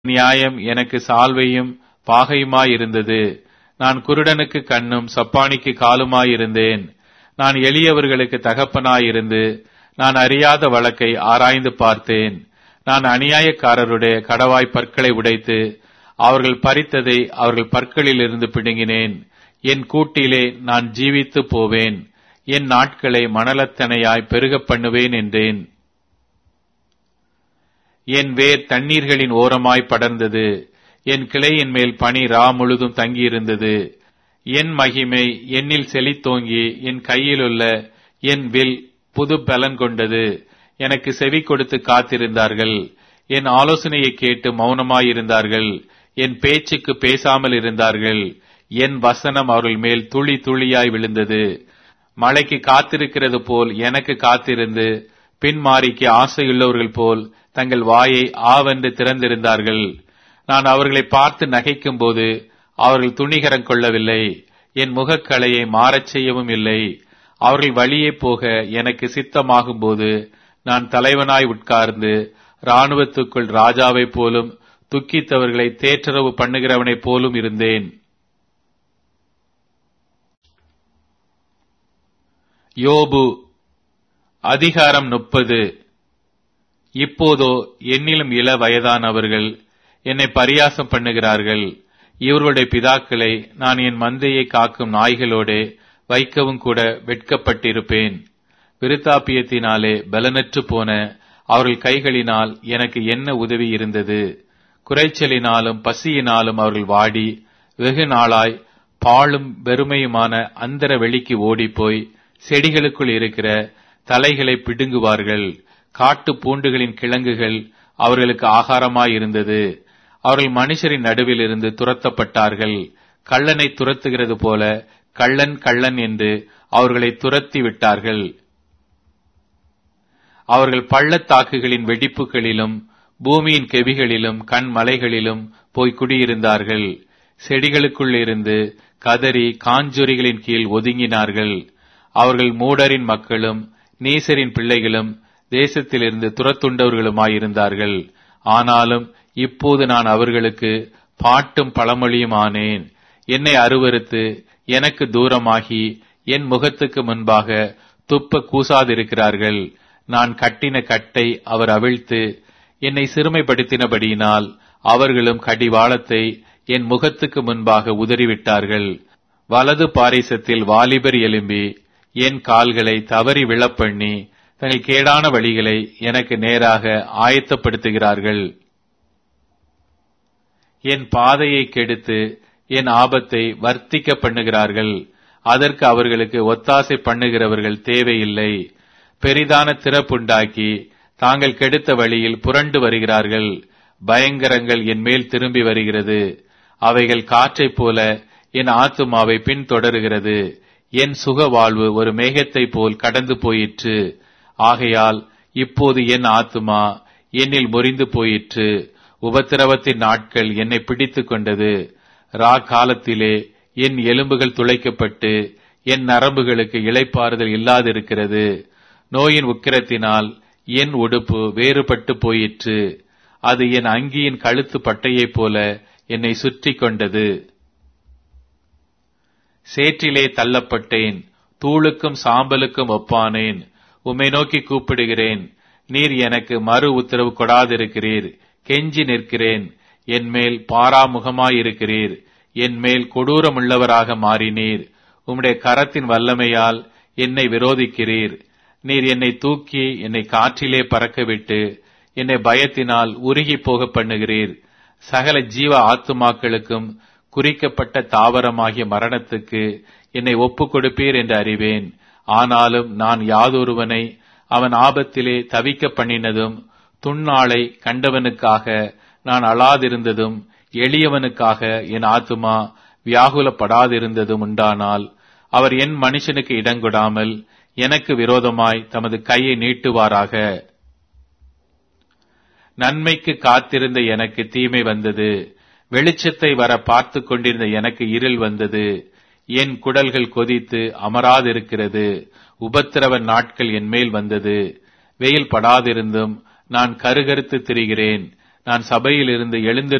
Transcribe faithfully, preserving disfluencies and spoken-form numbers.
நியாயம் எனக்கு சால்வையும் பாகையுமாயிருந்தது. நான் குருடனுக்கு கண்ணும் சப்பாணிக்கு காலுமாயிருந்தேன். நான் எளியவர்களுக்கு தகப்பனாயிருந்து நான் அறியாத வழக்கை ஆராய்ந்து பார்த்தேன். நான் அநியாயக்காரருடைய கடவாய் பற்களை உடைத்து அவர்கள் பறித்ததை அவர்கள் பற்களிலிருந்து பிடுங்கினேன். என் கூட்டிலே நான் ஜீவித்து போவேன், என் நாட்களை மணலத்தனையாய் பெருகப் பண்ணுவேன் என்றேன். என் வேர் தண்ணீர்களின் ஓரமாய் படர்ந்தது, என் கிளையின் மேல் பனி ரா முழுதும் தங்கியிருந்தது. என் மகிமை என்னில் செழித்தோங்கி என் கையிலுள்ள என் வில் புது பலன் கொண்டது. எனக்கு செவி கொடுத்து காத்திருந்தார்கள், என் ஆலோசனையை கேட்டு மௌனமாயிருந்தார்கள், என் பேச்சுக்கு பேசாமல் இருந்தார்கள். என் வசனம் அவர்கள் மேல் துளி துளியாய் விழுந்தது. மழைக்கு காத்திருக்கிறது போல் எனக்கு காத்திருந்து பின்மாரிக்கு ஆசையுள்ளவர்கள் போல் தங்கள் வாயை ஆவென்று திறந்திருந்தார்கள். நான் அவர்களை பார்த்து நகைக்கும் போது அவர்கள் துணிகரம் கொள்ளவில்லை, என் முகக்கலையை மாறச் செய்யவும் இல்லை. அவர்கள் வழியே போக எனக்கு சித்தமாகும் போது நான் தலைவனாய் உட்கார்ந்து இராணுவத்துக்குள் ராஜாவைப் போலும் துக்கித்தவர்களை தேற்றரவு பண்ணுகிறவனைப் போலும் இருந்தேன். யோபு அதிகாரம் முப்பது. இப்போதோ என்னிலும் இள வயதானவர்கள் என்னை பரியாசம் பண்ணுகிறார்கள். இவர்களுடைய பிதாக்களை நான் என் மந்தையை காக்கும் நாய்களோடே வைக்கவும் கூட வெட்கப்பட்டிருப்பேன். விருத்தாப்பியத்தினாலே பலனற்று போன அவர்கள் கைகளினால் எனக்கு என்ன உதவி இருந்தது? குறைச்சலினாலும் பசியினாலும் அவர்கள் வாடி வெகு நாளாய் பாழும் வெறுமையுமான அந்தர வெளிக்கு ஓடிப்போய் செடிகளுக்குள் இருக்கிற தலைகளை பிடுங்குவார்கள். காட்டு பூண்டுகளின் கிழங்குகள் அவர்களுக்கு ஆகாரமாயிருந்தது. அவர்கள் மனுஷரின் நடுவில் இருந்து துரத்தப்பட்டார்கள். கள்ளனை துரத்துகிறது போல கள்ளன் கள்ளன் என்று அவர்களை துரத்தி விட்டார்கள். அவர்கள் பள்ளத்தாக்குகளின் வெடிப்புகளிலும் பூமியின் கெவிகளிலும் கண் மலைகளிலும் போய் குடியிருந்தார்கள். செடிகளுக்குள் இருந்து கதறி காஞ்சொரிகளின் கீழ் ஒதுங்கினார்கள். அவர்கள் மூடரின் மக்களும் நீசரின் பிள்ளைகளும் தேசத்திலிருந்து துரத்துண்டவர்களுமாயிருந்தார்கள். ஆனாலும் இப்போது நான் அவர்களுக்கு பாட்டும் பழமொழியும் ஆனேன். என்னை அருவருத்து எனக்கு தூரமாகி என் முகத்துக்கு முன்பாக துப்ப கூசாதிருக்கிறார்கள். நான் கட்டின கட்டை அவர் அவிழ்த்து என்னை சிறுமைப்படுத்தினபடியினால் அவர்களும் கடிவாளத்தை என் முகத்துக்கு முன்பாக உதறிவிட்டார்கள். வலது பாரிசத்தில் வாலிபர் எழும்பி என் கால்களை தவறி விழப்பண்ணி தங்கள் கேடான வழிகளை எனக்கு நேராக ஆயத்தப்படுத்துகிறார்கள். என் பாதையை கெடுத்து என் ஆபத்தை வர்த்திக்க பண்ணுகிறார்கள். அதற்கு அவர்களுக்கு ஒத்தாசை பண்ணுகிறவர்கள் தேவையில்லை. பெரிதான திறப்புண்டாக்கி தாங்கள் கெடுத்த வழியில் புரண்டு வருகிறார்கள். பயங்கரங்கள் என் மேல் திரும்பி வருகிறது. அவைகள் காற்றைப் போல என் ஆத்துமாவை பின்தொடருகிறது. என் சுக வாழ்வு ஒரு மேகத்தை போல் கடந்து போயிற்று. ஆகையால் இப்போது என் ஆத்துமா என்னில் முறிந்து போயிற்று. உபத்திரவத்தின் நாட்கள் என்னை பிடித்து கொண்டது. ரா காலத்திலே என் எலும்புகள் துளைக்கப்பட்டு என் நரம்புகளுக்கு இளைப்பாறுதல் இல்லாதிருக்கிறது. நோயின் உக்கிரத்தினால் என் உடுப்பு வேறுபட்டு போயிற்று. அது என் அங்கியின் கழுத்து பட்டையைப் போல என்னை சுற்றி கொண்டது. சேற்றிலே தள்ளப்பட்டேன், தூளுக்கும் சாம்பலுக்கும் ஒப்பானேன். உம்மை நோக்கி கூப்பிடுகிறேன், நீர் எனக்கு மறு உத்தரவு கொடாதிருக்கிறீர். கெஞ்சி நிற்கிறேன், என் மேல் பாராமுகமாயிருக்கிறீர். என் மேல் கொடூரமுள்ளவராக மாறினீர். உம்முடைய கரத்தின் வல்லமையால் என்னை விரோதிக்கிறீர். நீர் என்னை தூக்கி என்னை காற்றிலே பறக்கவிட்டு என்னை பயத்தினால் உருகி போக பண்ணுகிறீர். சகல ஜீவ ஆத்துமாக்களுக்கும் குறிக்கப்பட்ட தாவரமாகிய மரணத்துக்கு என்னை ஒப்புக் கொடுப்பீர் என்று அறிவேன். ஆனாலும் நான் யாதொருவனை அவன் ஆபத்திலே தவிக்க பண்ணினதும், துன்னாளை கண்டவனுக்காக நான் அழாதிருந்ததும், எளியவனுக்காக என் ஆத்துமா வியாகுலப்படாதிருந்ததும் உண்டானால், அவர் என் மனுஷனுக்கு இடங்கொடாமல் எனக்கு விரோதமாய் தமது கையை நீட்டுவாராக. நன்மைக்கு காத்திருந்த எனக்கு தீமை வந்தது. வெளிச்சத்தை வர பார்த்து கொண்டிருந்த எனக்கு இருள் வந்தது. என் குடல்கள் கொதித்து அமராதிருக்கிறது. உபத்திரவ நாட்கள் என் மேல் வந்தது. வெயில் படாதிருந்தும் நான் கருகருத்து திரிகிறேன். நான் சபையிலிருந்து எழுந்திரு